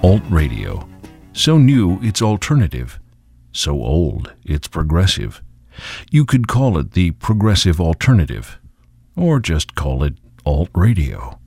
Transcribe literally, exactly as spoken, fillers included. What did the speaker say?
Alt radio. So new, it's alternative. So old, it's progressive. You could call it the progressive alternative, or just call it alt radio.